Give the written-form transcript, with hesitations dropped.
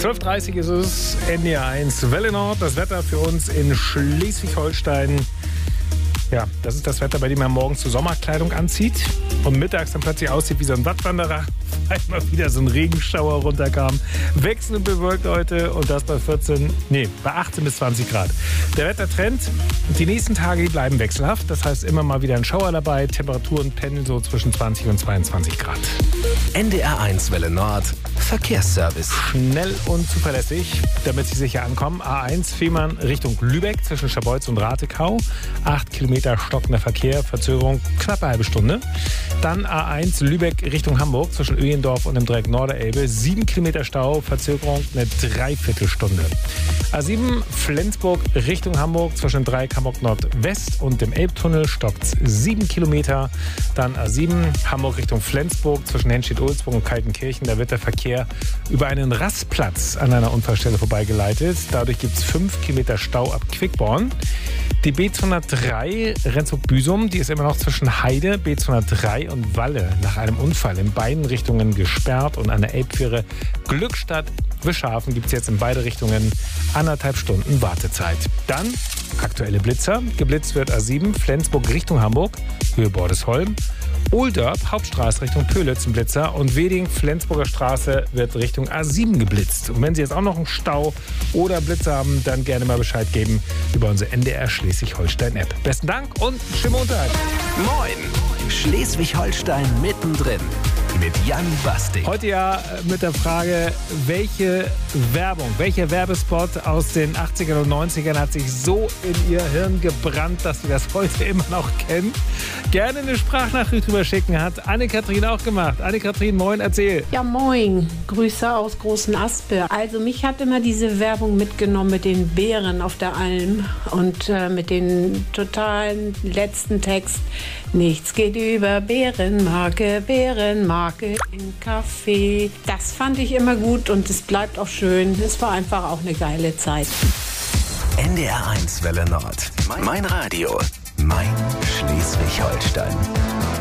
12.30 ist es, NDR1 Welle Nord. Das Wetter für uns in Schleswig-Holstein. Ja, das ist das Wetter, bei dem man morgens zur Sommerkleidung anzieht und mittags dann plötzlich aussieht wie so ein Wattwanderer, weil mal wieder so ein Regenschauer runterkam. Wechselnd bewölkt heute und das bei 18 bis 20 Grad. Der Wettertrend, die nächsten Tage bleiben wechselhaft. Das heißt immer mal wieder ein Schauer dabei. Temperaturen pendeln so zwischen 20 und 22 Grad. NDR1 Welle Nord, Verkehrsservice. Schnell und zuverlässig, damit Sie sicher ankommen. A1 Fehmarn Richtung Lübeck zwischen Scharbeutz und Ratekau. 8 Kilometer stockender Verkehr, Verzögerung knappe halbe Stunde. Dann A1 Lübeck Richtung Hamburg zwischen Öhendorf und dem Dreieck Norderelbe. 7 Kilometer Stau, Verzögerung eine Dreiviertelstunde. A7 Flensburg Richtung Hamburg zwischen Dreieck Hamburg Nordwest und dem Elbtunnel stockt 7 Kilometer. Dann A7 Hamburg Richtung Flensburg zwischen Henstedt-Ulzburg und Kaltenkirchen. Da wird der Verkehr über einen Rastplatz an einer Unfallstelle vorbeigeleitet. Dadurch gibt es 5 Kilometer Stau ab Quickborn. Die B203 Rendsburg-Büsum, die ist immer noch zwischen Heide, B203 und Walle nach einem Unfall in beiden Richtungen gesperrt. Und an der Elbfähre Glückstadt-Wischhafen gibt es jetzt in beide Richtungen 1,5 Stunden Wartezeit. Dann aktuelle Blitzer. Geblitzt wird A7 Flensburg Richtung Hamburg, Höhe Bordesholm. Ohldorp, Hauptstraße Richtung Pöhlitz ein Blitzer und Weding, Flensburger Straße wird Richtung A7 geblitzt. Und wenn Sie jetzt auch noch einen Stau oder Blitzer haben, dann gerne mal Bescheid geben über unsere NDR Schleswig-Holstein-App. Besten Dank und schönen Montag. Moin, Schleswig-Holstein mittendrin mit Jan Basting. Heute ja mit der Frage, welcher Werbespot aus den 80ern und 90ern hat sich so in Ihr Hirn gebrannt, dass Sie das heute immer noch kennen? Gerne eine Sprachnachricht drüber schicken, hat Anne-Kathrin auch gemacht. Anne-Kathrin, moin, erzähl. Ja, moin. Grüße aus Großen Aspe. Also mich hat immer diese Werbung mitgenommen mit den Bären auf der Alm und mit den totalen letzten Text. Nichts geht über Bärenmarke im Kaffee. Das fand ich immer gut und es bleibt auch schön. Es war einfach auch eine geile Zeit. NDR1 Welle Nord. Mein Radio. Mein Schleswig-Holstein.